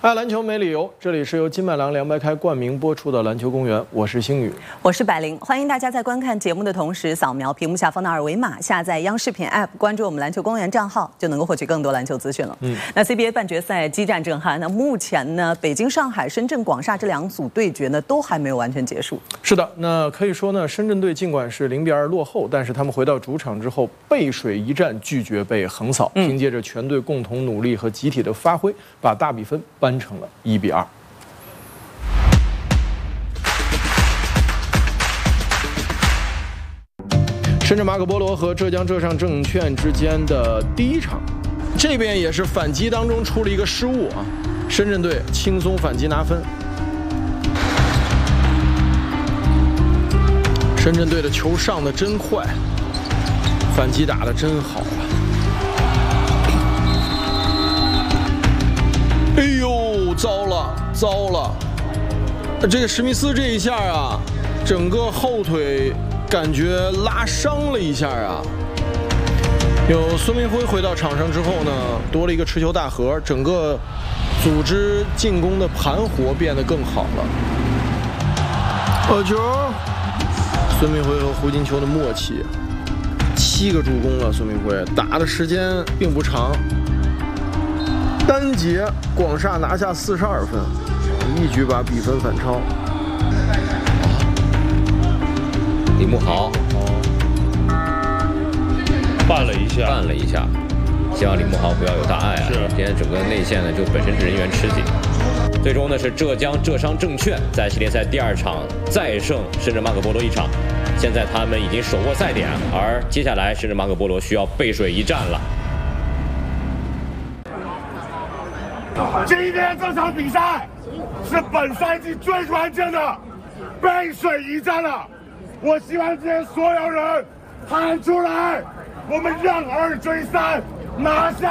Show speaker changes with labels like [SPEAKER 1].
[SPEAKER 1] 爱篮球没理由，这里是由金麦郎凉白开冠名播出的篮球公园，我是星宇，
[SPEAKER 2] 我是百灵，欢迎大家在观看节目的同时扫描屏幕下方的二维码，下载央视频 App， 关注我们篮球公园账号，就能够获取更多篮球资讯了。那 CBA 半决赛激战震撼，那目前呢，北京、上海、深圳、广厦这两组对决呢，都还没有完全结束。
[SPEAKER 1] 是的，那可以说呢，深圳队尽管是0-2落后，但是他们回到主场之后，背水一战，拒绝被横扫，凭借着全队共同努力和集体的发挥，把大比分扳成了1-2。深圳马可波罗和浙江浙上证券之间的第一场，这边也是反击当中出了一个失误啊，深圳队轻松反击拿分。深圳队的球上的真快，反击打得真好啊！哎呦，糟了！这个史密斯这一下啊，整个后腿感觉拉伤了一下啊。有孙明辉回到场上之后呢，多了一个持球大核，整个组织进攻的盘活变得更好了。球，孙明辉和胡金秋的默契，7个助攻了。孙明辉打的时间并不长，单节广厦拿下42分，一举把比分反超。
[SPEAKER 3] 李慕豪
[SPEAKER 4] 绊了一下，
[SPEAKER 3] 希望李慕豪不要有大碍啊！今天整个内线呢就本身人员吃紧。最终呢是浙江浙商证券在系列赛第2场再胜深圳马可波罗1场，现在他们已经手握赛点，而接下来深圳马可波罗需要背水一战了。
[SPEAKER 5] 今天这场比赛是本赛季最关键的背水一战了，我希望今天所有人喊出来，我们让2追3，拿下。